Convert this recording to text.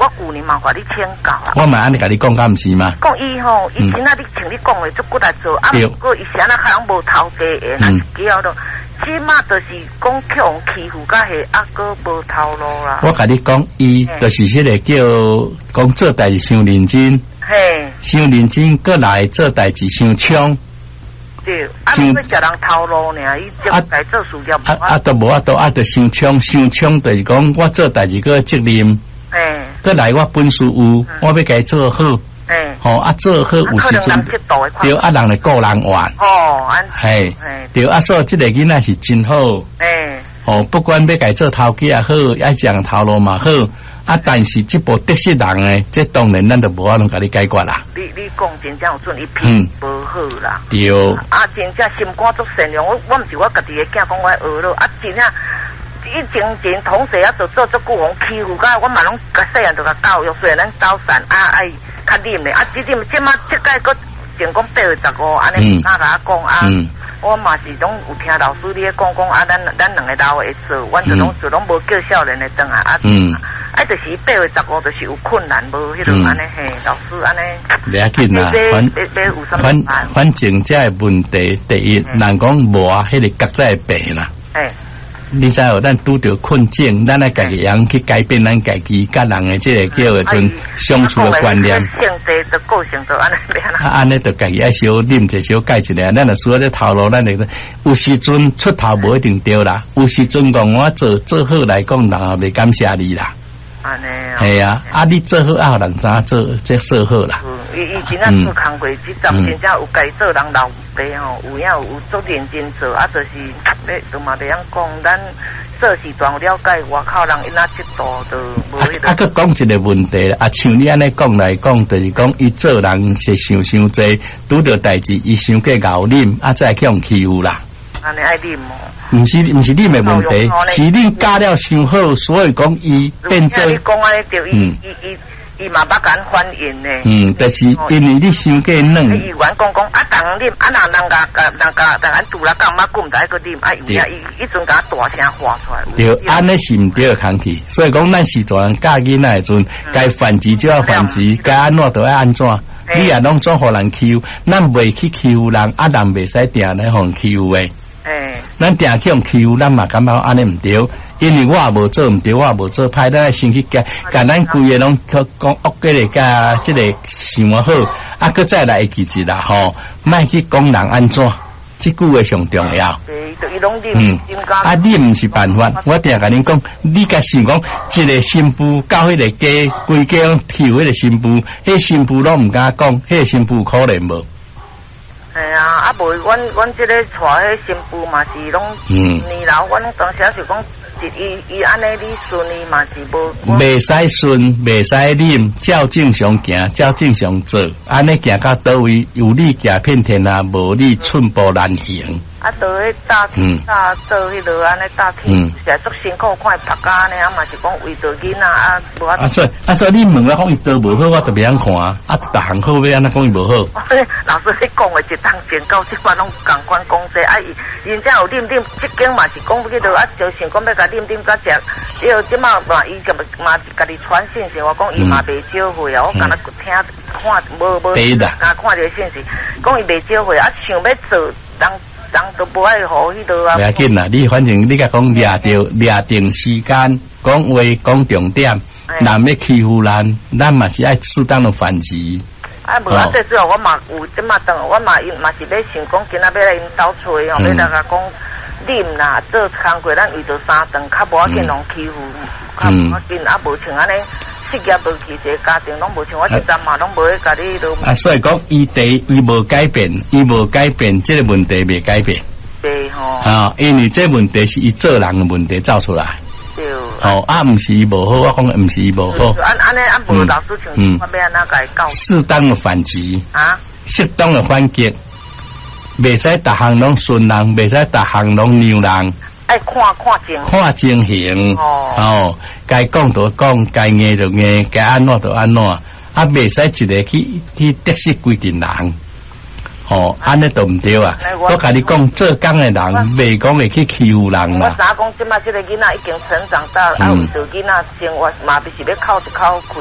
我旧年嘛，甲你请教啊。 我嘛安尼甲你讲，敢毋是吗？ 讲伊吼，以前啊，你像你讲的，足骨来做，啊，不过以前啊，可能无头家的，那几号咯。即马就是讲去互欺负，甲是啊，个无头路啦。 我甲你讲，伊就是迄个叫讲做代志伤认真， 嘿， 伤认真，过来做代志伤冲。 对，啊，你要食人头路呢，伊就来做事业。 都无都伤冲，伤冲就是讲我做代志个责任。 哎， 过来我本事有，我要甲伊做好。哎，吼做好有时阵，对人来顾人怨。 哦， 嘿，对所以这个囡仔是真好。不管要甲伊做头家也好，爱上头路嘛好。但是这部得失人呢，这当然咱就无法能甲你解决啦。 你讲真正有准，伊品无好啦。 对。 真正心肝足善良，我毋是我家己的囝讲我学咯，真正以前同事做足久，互欺负甲我嘛拢甲细汉就甲教育，虽然咱走散爱较啉咧，即马即届个前讲8月15，安尼甲讲我嘛是拢有听老师你讲咱两个老会做，阮就拢无叫少年的转来就是8月15就是有困难，无迄种安尼嘿，老师安尼。 不要紧啦，反正这个问题，第一，人讲无迄个角色病啦。你知道，咱拄着困境，咱来家己样去改变咱家己甲人的这个叫做相处的观念。 性质的个性就安尼样。 安尼就家己爱小啉者小改一下，咱就需要这头路，咱就有时阵出头无一定对啦，有时阵讲我做好来讲，人也未感谢你啦。 安尼啊。 系啊，你做好啊，人知做这做好啦。 以前咱做工过，即阵真正有该做人老爸吼，有做认真做，就是就嘛袂晓讲，咱做事全有了解，外口人因那这度就无迄个。佮讲一个问题像你安尼讲来讲，就是讲伊做人是想济，拄着代志伊伤过熬啉，再去用欺负啦。 安尼爱啉哦。 毋是你的问题，是你教了伤好，所以讲伊变做。 你讲安尼对伊嘛捌甲反映呢。 就是因为你伤过软。 议员讲人啉，人甲咱拄啦讲嘛，顾毋知个啉，伊阵甲大声喊出来。 对，安尼是毋对的空气，所以讲咱是做人教囡仔的阵，该反击就要反击，该安怎就要安怎。你也拢总互人欺负，咱袂去欺负人，人袂使定来互人欺负的。咱定去用欺负，咱嘛感觉安尼毋对，因为我也无做毋对，我也无做歹，咱先去甲咱规个拢讲恶个咧，甲即个想好，佮再来记一啦吼，莫去讲人安怎，即句话上重要。你毋是办法，我定甲恁讲，你甲想讲一个新妇到迄个家，规家拢跳迄个新妇，迄新妇拢毋敢讲，迄个新妇可怜无。无阮即个带迄新妇嘛是拢年老，阮当时是讲，伊安尼你顺利嘛是无。袂使顺，袂使啉，照正常行，照正常做，安尼行到倒位，有你行遍天下，无你寸步难行。做迄大做迄落安尼大天，实在足辛苦，看伊拍家安尼，嘛是讲为着囡仔所以你问我讲伊刀无好，我就袂晓看逐项好要安尼讲伊无好。老师你讲的一当前到即款拢共款讲这因真有啉，即间嘛是讲迄落就想讲要甲啉甲食，即马嘛伊就嘛是家己传信息，我讲伊嘛袂少回我敢若听看无看着信息，讲伊袂少回想要做人都不爱好迄度不要紧啦，你反正你甲讲掠定时间，讲话讲重点，人要欺负咱嘛是爱适当的反击。无最主要我嘛有即马等，我嘛是要想讲，今仔要来因兜找要来甲讲啉啦，做工过咱为着3顿，较无要紧拢欺负，较无要紧无像安尼。事业无去，一个家庭拢无像我一阵嘛，拢无去甲你都。所以讲伊无改变，这个问题未改变。对吼。因为这问题是伊做人的问题造出来。对。毋是伊无好，我讲毋是伊无好。安尼无老师像我要安怎甲伊教？适当的反击。适当的反击，袂使逐项拢顺人，袂使逐项拢让人。爱看情形该讲就讲，该硬就硬，该安怎就安怎，袂使一个去得失规定人，安尼都毋对啊！我甲你讲，做工的人袂讲会去欺负人啦。我讲即马即个囡仔已经成长到，为着囡仔生活嘛，必须要靠一口气。